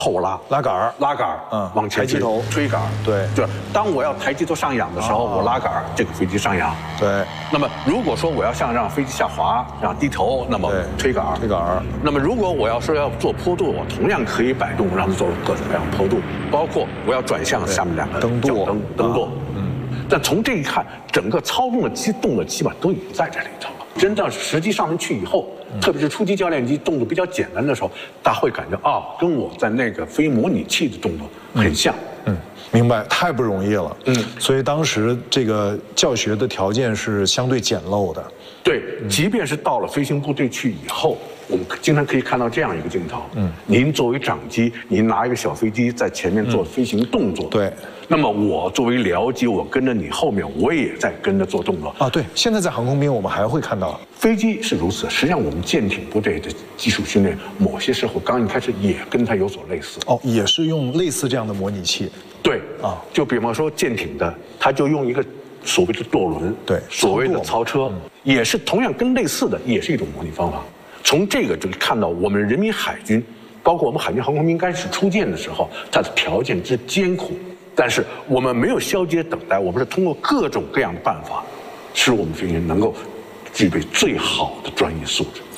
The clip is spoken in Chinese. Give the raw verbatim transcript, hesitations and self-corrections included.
后拉拉杆儿， 拉杆儿， 嗯往前抬机头推杆儿， 对就是当我要抬机头上仰的时候， 啊我拉杆儿，这个飞机上扬。 对， 那么如果说我要想让飞机下滑，让低头，那么对推杆儿， 推杆儿。 那么如果我要说要做坡度，我同样可以摆动，让它做各种各样的坡度，包括我要转向下面两个蹬舵脚蹬蹬舵。 啊嗯，但从这一看，整个操纵的机动的基本都已经在这里头了。真正实际上面去以后，特别是初级教练机动作比较简单的时候，大家会感觉啊，跟我在那个飞模拟器的动作很像。 嗯，明白，太不容易了。 嗯， 所以当时这个教学的条件是相对简陋的。 对，即便是到了飞行部队去以后，我们经常可以看到这样一个镜头。嗯，您作为长机，您拿一个小飞机在前面做飞行动作。 对。 那么我作为僚机，我跟着你后面，我也在跟着做动作。 啊，对，现在在航空兵我们还会看到。 飞机是如此，实际上我们舰艇部队的技术训练，某些时候刚一开始也跟它有所类似。 哦，也是用类似这样的模拟器。 对啊， 就比方说舰艇的，它就用一个所谓的舵轮， 对， 所谓的操车，嗯、也是同样跟类似的，也是一种模拟方法。从这个就看到我们人民海军，包括我们海军航空兵开始出舰的时候，它的条件之艰苦。但是我们没有消极的等待，我们是通过各种各样的办法，使我们飞行员能够具备最好的专业素质。